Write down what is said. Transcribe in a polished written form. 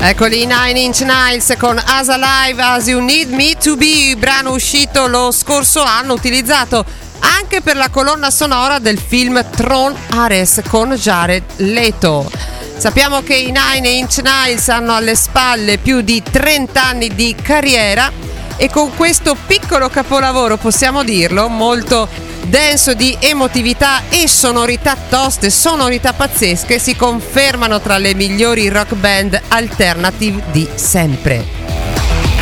Eccoli, Nine Inch Nails con As Alive As You Need Me To Be, brano uscito lo scorso anno, utilizzato anche per la colonna sonora del film Tron Ares con Jared Leto. Sappiamo che i Nine Inch Nails hanno alle spalle più di 30 anni di carriera e con questo piccolo capolavoro, possiamo dirlo, molto denso di emotività e sonorità toste, sonorità pazzesche, si confermano tra le migliori rock band alternative di sempre.